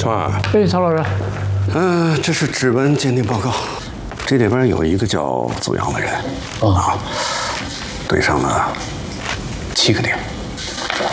川儿， 哎，曹老师， 这是指纹鉴定报告，这里边有一个叫祖阳的人，对上了7个点。